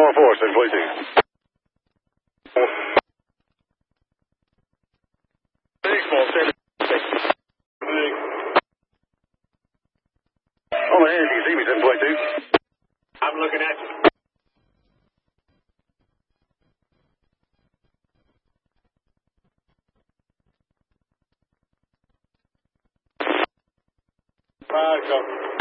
714, 742. On the hand, you can see me, 722. I'm looking at you. Copy.